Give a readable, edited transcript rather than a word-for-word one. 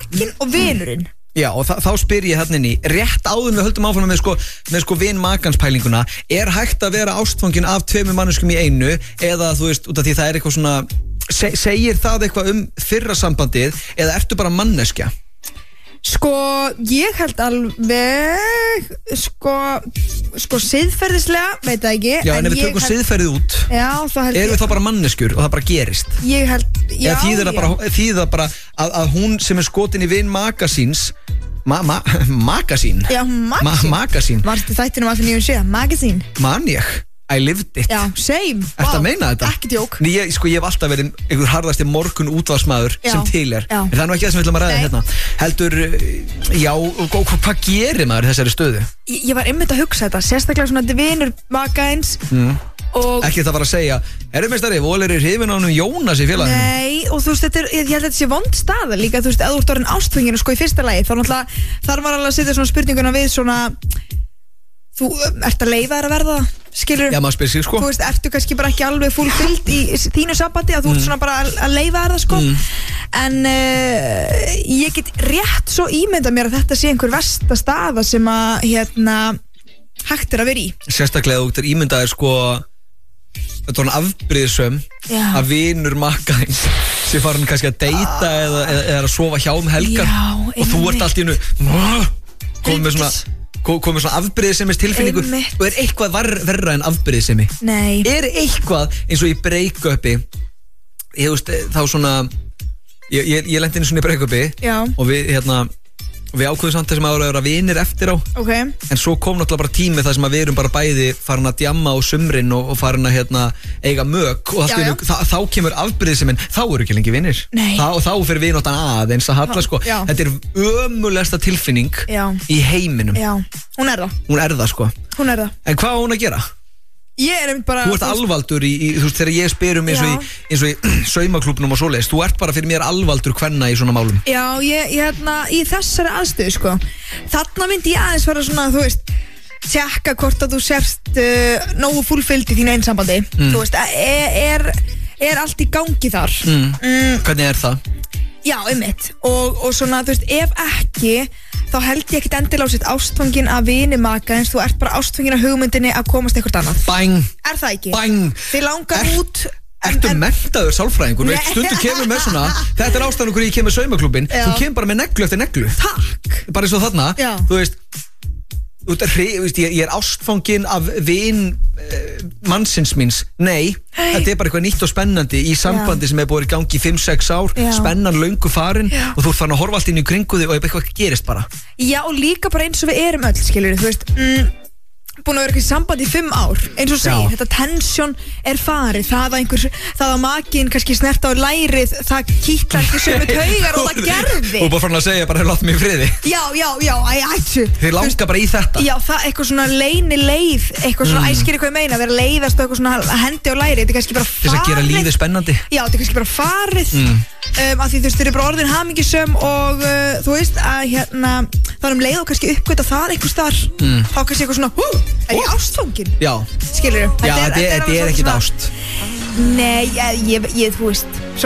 makkin og vinurinn. Já, og þá spyr ég hérna inn í rétt áður við höldum áfram með vin makanspælinguna. Er hægt að vera ástfangin af tveimur manneskjum í einu eða þú veist, út af því það eitthvað svona segir það eitthvað fyrra sambandið eða ertu bara manneskja? Ég held alveg siðferðislega, veit það ekki. Já, en ef við tökum siðferðið út, erum við þá bara manneskjur og það bara gerist? Ég held, já, þýðir það bara að hún sem skotin í vin magasíns Magasín? Já, Magasín. Varstu þættinum að finna ég Magasín? Man ég? I lived it. Já, same. Ertu að meina þetta? Ekki djók. Ég hef alltaf verið einhver harðasti morgun útvarsmaður sem til er. En það nú ekki það sem við ætlum að ræða hérna. Heldur, já, og hvað gerir maður í þessari stöðu? Ég var einmitt að hugsa þetta, sérstaklega svona vinur Magains Ekki það bara að segja, meistari, volir hrifin á honum Jónas í félaginu? Nei, og þú veist, ég held að þetta sé vond staða líka, þú veist, ef þú ert orðin ástfangin í fyrsta lagi, þá náttúrulega, þar var alveg að setja svona spurninguna við svona þú ert að leyfa þér að verða, skilur? Já, maður spyr sig, Þú veist, ertu kannski bara ekki alveg fullfyllt í þínu sambandi að þú ert svona bara að leyfa þér það, En ég get rétt svo ímynda mér að þetta sé einhver versta staða sem að, hægt er að vera í. Sérstaklega þú ert ímyndaðir, þetta var hann afbrýðisöm að vinur Magains sem farin kannski að deyta eða að sofa hjá helgar og þú ert allt í hennu komið svona afbrýðisemis tilfinningu og er eitthvað verra en afbrýðisemi? Nei. Er eitthvað eins og í break-upi þá svona ég lendi einu svona í break-upi og við ákveðum samt þessum að vera vinir eftir á en svo kom náttúrulega bara tími þar sem að við erum bara bæði farin að djamma á sumrin og farin að eiga mök og þá kemur afbrýðisemin, þá eru ekki lengi vinir og þá fyrir vinóttan aðeins að halla þetta er ömulegsta tilfinning í heiminum. Hún er það. En hvað á hún að gera? Ég er bara Þú ert alvaldur þú veist þegar ég spyr eins og í saumaklúbnum og svoleiðis, þú ert bara fyrir mér alvaldur kvenna í svona málum. Já, ég í þessari aðstöðu þarna myndi ég aðeins fara svona, þú veist tjekka hvort að þú sérst nógu fullfyllt í þínu einsambandi þú veist, er allt í gangi þar Hvernig er það? Já, einmitt og svona, þú veist, ef ekki þá held ég ekkert endilega á sitt ástfangin að vini maka eins þú ert bara ástfangin að hugmyndinni að komast eitthvað annað. Bang! Er það ekki? Bang! Þið langar út Ertu menntaður sálfræðingur? Stundu kemur með svona þetta er ástæðan okkur ég kem með saumaklúbbin þú kemur bara með neglu eftir neglu. Takk! Bara eins og þarna, þú veist ég er ástfangin af vin mannsins míns. Nei, þetta er bara eitthvað nýtt og spennandi í sambandi sem er búið í gangi 5-6 ár spennan löngu farin og þú ert farin að horfa allt inn í kringu þig og eitthvað gerist bara. Já, og líka bara eins og við erum öll, skilur þú veist, búin að vera ekki í sambandi í 5 ár eins og segir, þetta tensjón er farið það að makinn kannski snert á lærið, það kýtlar ekki sömu taugar og það gerði og bara fann að segja bara látt mig í friði. Já, ættu þið langar bara í þetta. Já, það eitthvað svona leyni leið eitthvað svona, æskir eitthvað ég meina, vera leiðast og eitthvað svona hendi á lærið, þetta er kannski bara farið þess að gera lífið spennandi. Já, þetta er kannski bara farið af því þú veist, þið eru bara orðin hamingjusöm og þú veist að þá leið og kannski uppgöta það einhvers þar þá kannski eitthvað svona er ég ástfangin? Já. Skilurðu? Já, þetta er ekkert ást. Nei, ég þú veist